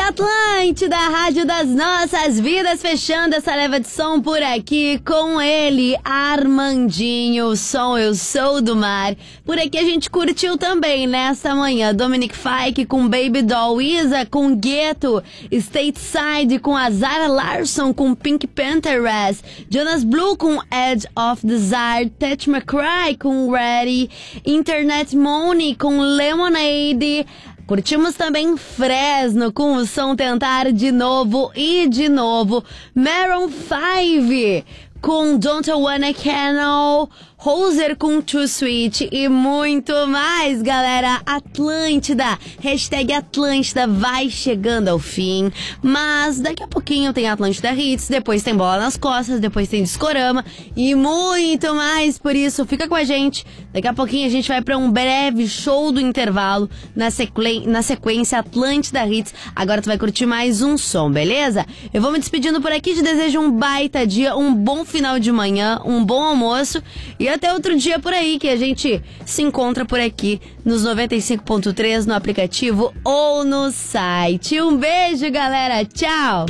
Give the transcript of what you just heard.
Atlântida, a rádio das nossas vidas, fechando essa leva de som por aqui com ele, Armandinho, o som Eu Sou do Mar. Por aqui a gente curtiu também nesta manhã Dominic Fike com Baby Doll, Isa com Gueto, Stateside com a Zara Larsson com Pink Panthers, Jonas Blue com Edge of Desire, Touch McCray com Ready, Internet Money com Lemonade. Curtimos também Fresno com o som Tentar de Novo e de novo, Maroon 5 com Don't Wanna Canal, Hoser com Too Sweet e muito mais, galera. Atlântida, hashtag Atlântida vai chegando ao fim, mas daqui a pouquinho tem Atlântida Hits, depois tem Bola nas Costas, depois tem Discorama e muito mais, por isso fica com a gente. Daqui a pouquinho a gente vai pra um breve show do intervalo, na sequência Atlântida Hits. Agora tu vai curtir mais um som, beleza? Eu vou me despedindo por aqui, te desejo um baita dia, um bom final de manhã, um bom almoço e até outro dia por aí, que a gente se encontra por aqui nos 95.3 no aplicativo ou no site. Um beijo, galera. Tchau!